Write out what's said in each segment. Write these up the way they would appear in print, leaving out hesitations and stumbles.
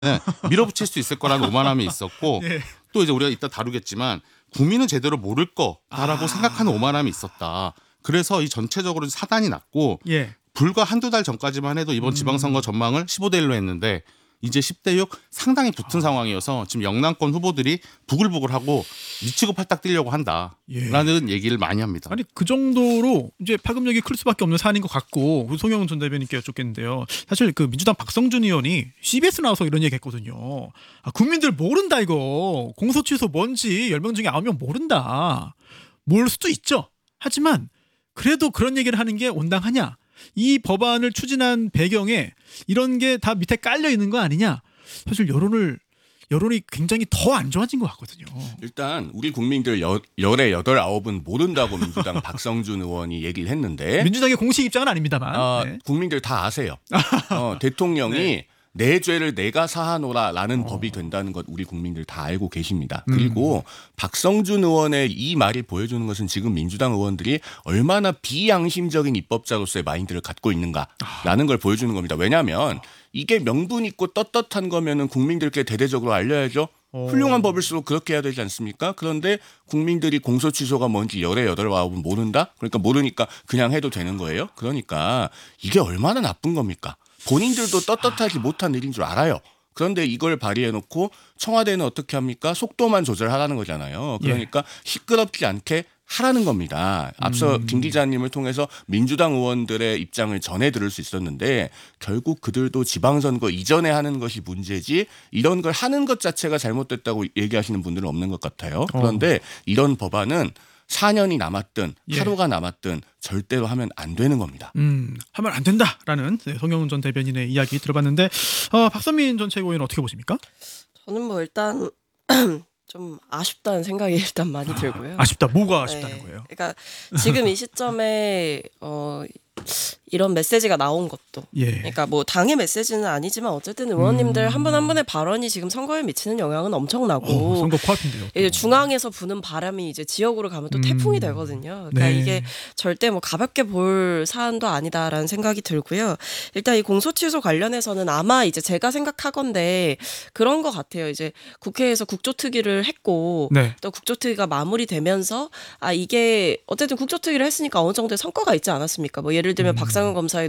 밀어붙일 수 있을 거라는 오만함이 있었고 예. 또 이제 우리가 이따 다루겠지만 국민은 제대로 모를 거다라고 생각하는 오만함이 있었다. 그래서 이 전체적으로 사단이 났고 예. 불과 한두 달 전까지만 해도 이번 지방선거 전망을 15대 1로 했는데 이제 10대 6 상당히 붙은 상황이어서 지금 영남권 후보들이 부글부글하고 미치고 팔딱 뛰려고 한다라는 얘기를 많이 합니다. 아니 그 정도로 이제 파급력이 클 수밖에 없는 사안인 것 같고 송영훈 전 대변인께 여쭙겠는데요. 사실 그 민주당 박성준 의원이 CBS 나와서 이런 얘기했거든요. 국민들 모른다 이거 공소 취소 뭔지 10명 중에 9명 모른다. 모를 수도 있죠. 하지만 그래도 그런 얘기를 하는 게 온당하냐? 이 법안을 추진한 배경에 이런 게 다 밑에 깔려 있는 거 아니냐? 사실 여론이 굉장히 더 안 좋아진 것 같거든요. 일단 우리 국민들 열의 8, 9은 모른다고 민주당 박성준 의원이 얘기를 했는데 민주당의 공식 입장은 아닙니다만 네. 국민들 다 아세요. 대통령이 네. 내 죄를 내가 사하노라라는 법이 된다는 것 우리 국민들 다 알고 계십니다. 그리고 박성준 의원의 이 말이 보여주는 것은 지금 민주당 의원들이 얼마나 비양심적인 입법자로서의 마인드를 갖고 있는가라는 걸 보여주는 겁니다. 왜냐하면 이게 명분 있고 떳떳한 거면은 국민들께 대대적으로 알려야죠. 훌륭한 법일수록 그렇게 해야 되지 않습니까? 그런데 국민들이 공소 취소가 뭔지 열의 8, 9은 모른다? 그러니까 모르니까 그냥 해도 되는 거예요? 그러니까 이게 얼마나 나쁜 겁니까? 본인들도 떳떳하지 못한 일인 줄 알아요. 그런데 이걸 발의해놓고 청와대는 어떻게 합니까? 속도만 조절하라는 거잖아요. 그러니까 시끄럽지 않게 하라는 겁니다. 앞서 김 기자님을 통해서 민주당 의원들의 입장을 전해 들을 수 있었는데 결국 그들도 지방선거 이전에 하는 것이 문제지 이런 걸 하는 것 자체가 잘못됐다고 얘기하시는 분들은 없는 것 같아요. 그런데 이런 법안은 4년이 남았든 하루가 남았든 절대로 하면 안 되는 겁니다. 하면 안 된다라는 송영훈 전 대변인의 이야기 들어봤는데 박선민 전 최고위원 어떻게 보십니까? 저는 뭐 일단 좀 아쉽다는 생각이 일단 많이 들고요. 아쉽다. 뭐가 아쉽다는 거예요? 그러니까 지금 이 시점에 이런 메시지가 나온 것도 그러니까 뭐 당의 메시지는 아니지만 어쨌든 의원님들 한 분 한 분의 발언이 지금 선거에 미치는 영향은 엄청나고 선거 코앞인데요. 이제 중앙에서 부는 바람이 이제 지역으로 가면 또 태풍이 되거든요. 그러니까 이게 절대 뭐 가볍게 볼 사안도 아니다라는 생각이 들고요. 일단 이 공소취소 관련해서는 아마 이제 제가 생각하건데 그런 것 같아요. 이제 국회에서 국조특위를 했고 또 국조특위가 마무리되면서 이게 어쨌든 국조특위를 했으니까 어느 정도의 성과가 있지 않았습니까? 뭐 예를 들면 박상은 검사의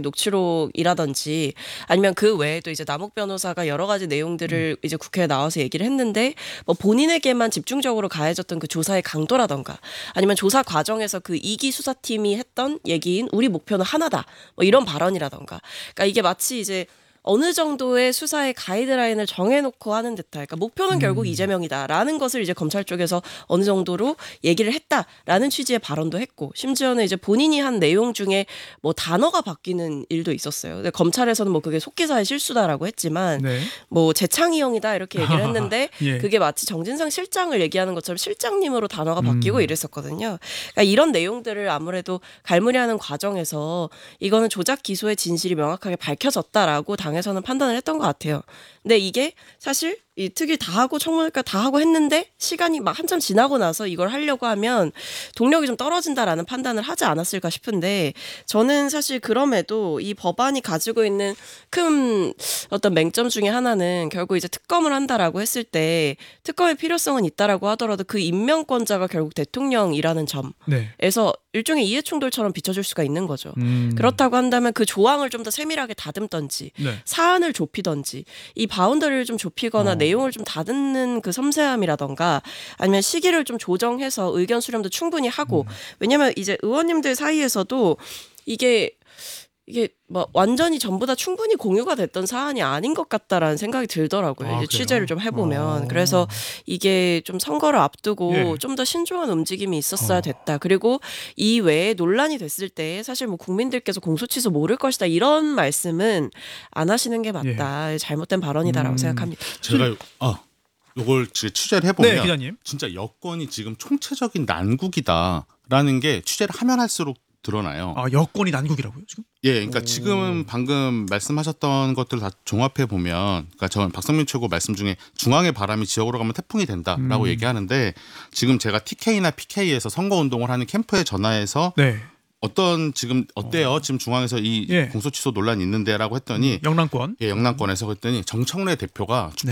녹취록이라든지 아니면 그 외에도 이제 남욱 변호사가 여러 가지 내용들을 이제 국회에 나와서 얘기를 했는데 뭐 본인에게만 집중적으로 가해졌던 그 조사의 강도라던가 아니면 조사 과정에서 그 2기 수사팀이 했던 얘기인 우리 목표는 하나다 뭐 이런 발언이라던가 그러니까 이게 마치 이제 어느 정도의 수사의 가이드라인을 정해놓고 하는 듯한 그러니까 목표는 결국 이재명이다라는 것을 이제 검찰 쪽에서 어느 정도로 얘기를 했다라는 취지의 발언도 했고 심지어는 이제 본인이 한 내용 중에 뭐 단어가 바뀌는 일도 있었어요. 근데 검찰에서는 뭐 그게 속기사의 실수다라고 했지만 뭐 재창이형이다 이렇게 얘기를 했는데 그게 마치 정진상 실장을 얘기하는 것처럼 실장님으로 단어가 바뀌고 이랬었거든요. 그러니까 이런 내용들을 아무래도 갈무리하는 과정에서 이거는 조작 기소의 진실이 명확하게 밝혀졌다라고 당에서는 판단을 했던 것 같아요. 근데 이게 사실 이 특위 다 하고 청문회까지 다 하고 했는데 시간이 막 한참 지나고 나서 이걸 하려고 하면 동력이 좀 떨어진다라는 판단을 하지 않았을까 싶은데 저는 사실 그럼에도 이 법안이 가지고 있는 큰 어떤 맹점 중에 하나는 결국 이제 특검을 한다라고 했을 때 특검의 필요성은 있다라고 하더라도 그 임명권자가 결국 대통령이라는 점에서 일종의 이해충돌처럼 비춰질 수가 있는 거죠. 그렇다고 한다면 그 조항을 좀 더 세밀하게 다듬던지 사안을 좁히던지 이 바운더리를 좀 좁히거나 내용을 좀 다듬는 그 섬세함이라던가 아니면 시기를 좀 조정해서 의견 수렴도 충분히 하고 왜냐면 이제 의원님들 사이에서도 이게 뭐 완전히 전부 다 충분히 공유가 됐던 사안이 아닌 것 같다라는 생각이 들더라고요. 이제 취재를 좀 해보면. 그래서 이게 좀 선거를 앞두고 좀 더 신중한 움직임이 있었어야 됐다. 그리고 이 외에 논란이 됐을 때 사실 뭐 국민들께서 공소취소 모를 것이다 이런 말씀은 안 하시는 게 맞다. 잘못된 발언이다라고 생각합니다. 제가 요걸 취재를 해보면 기자님. 진짜 여권이 지금 총체적인 난국이다라는 게 취재를 하면 할수록 드러나요. 여권이 난국이라고요 지금? 그러니까 지금 방금 말씀하셨던 것들 다 종합해 보면, 그러니까 저 박성민 최고 말씀 중에 중앙의 바람이 지역으로 가면 태풍이 된다라고 얘기하는데 지금 제가 TK나 PK에서 선거 운동을 하는 캠프에 전화해서 어떤 지금 어때요? 지금 중앙에서 이 예. 공소 취소 논란이 있는데라고 했더니 영남권. 예, 영남권에서 그랬더니 정청래 대표가